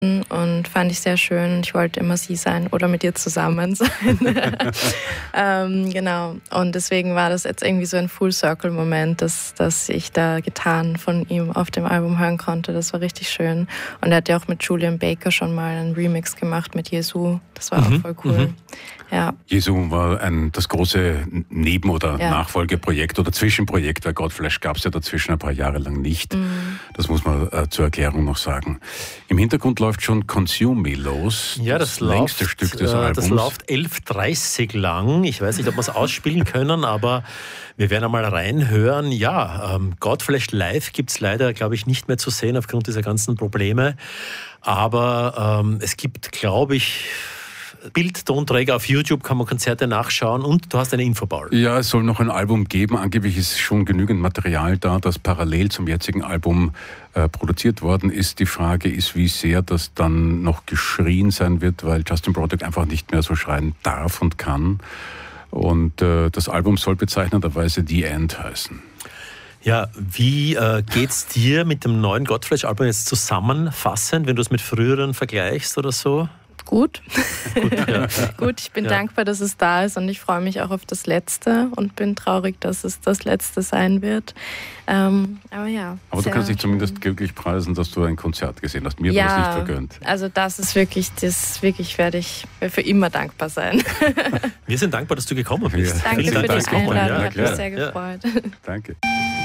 und fand ich sehr schön. Ich wollte immer sie sein oder mit ihr zusammen sein. Genau. Und deswegen war das jetzt irgendwie so ein Full-Circle-Moment, dass ich da Gitarren von ihm auf dem Album hören konnte. Das war richtig schön. Und er hat ja auch mit Julian Baker schon mal einen Remix gemacht mit Jesu. Das war auch voll cool. Ja. Jesu war das große Neben- oder Nachfolgeprojekt oder Zwischenprojekt, weil Godflesh gab es ja dazwischen ein paar Jahre lang nicht. Das muss man zur Erklärung noch sagen. Im Hintergrund läuft schon Consume Me los. Ja, das längste läuft, Stück des Albums. Das läuft 11:30 lang. Ich weiß nicht, ob wir es ausspielen können, aber wir werden einmal reinhören. Ja, Godflesh live gibt es leider, glaube ich, nicht mehr zu sehen aufgrund dieser ganzen Probleme. Aber es gibt, glaube ich, Bildtonträger auf YouTube, kann man Konzerte nachschauen und du hast eine Info, Paul. Ja, es soll noch ein Album geben. Angeblich ist schon genügend Material da, das parallel zum jetzigen Album produziert worden ist. Die Frage ist, wie sehr das dann noch geschrien sein wird, weil Justin Broadbent einfach nicht mehr so schreien darf und kann. Und das Album soll bezeichnenderweise The End heißen. Ja, wie geht's dir mit dem neuen Godflesh-Album jetzt zusammenfassend, wenn du es mit früheren vergleichst oder so? Gut. Ja. Gut, ich bin dankbar, dass es da ist und ich freue mich auch auf das Letzte und bin traurig, dass es das Letzte sein wird. Aber ja. Aber du kannst dich zumindest glücklich preisen, dass du ein Konzert gesehen hast. Mir war es nicht vergönnt. Also das werde ich für immer dankbar sein. Wir sind dankbar, dass du gekommen bist. Danke für die Einladung, Ja, hat mich sehr gefreut. Danke.